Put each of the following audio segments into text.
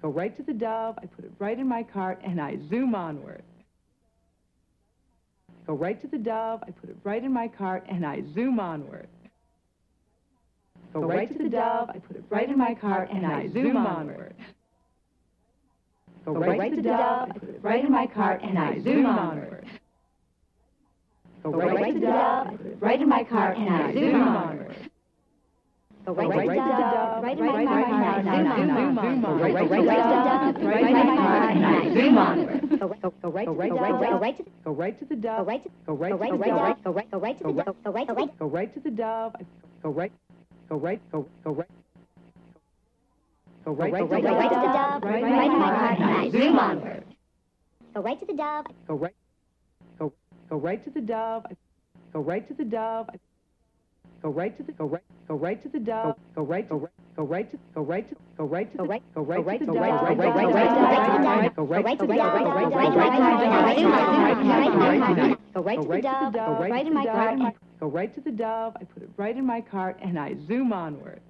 Go right to the Dove, I put it right in my cart, and I zoom onward. Go right to the Dove, I put it right in my cart, and I zoom onward. Go right to the Dove, I put it right in my cart, and I zoom onward. Go right to the Dove, I put it right in my cart, and I zoom onward. Go right to the Dove, I put it right in my cart, and I zoom onward. Go right to the Dove, right in my cart, and I zoom onward. Go right to the Dove, right in my cart, and I zoom onward. Go right to the Dove, go right to the Dove, go right to the Dove, go right to the Dove, go right to the Dove, go right, go right, go right. Go right to the Dove, right in my cart, and I zoom onward. Go right to the Dove. Go right to the Dove. Go right to the Dove. Go right to the Dove. Go right to the Dove. Go right to the Dove. Go right to the Dove. Go right to the Dove. Go right to the Dove. Go right to the Dove. Right in my cart. Go right to the Dove. I put it right in my cart, and I zoom onward.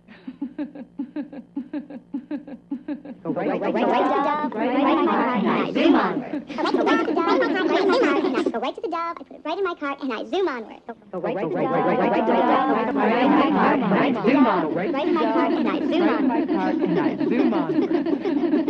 Go right to the Dove, right in my cart, and I zoom onward. Go right to the Dove, right in my cart, and I go right to the Dove, I put it right in my cart, and I zoom onward. Go right to the Dove, right in my cart, and I zoom onward. Right in my cart, and I zoom onward. Right in my cart, and I zoom onward.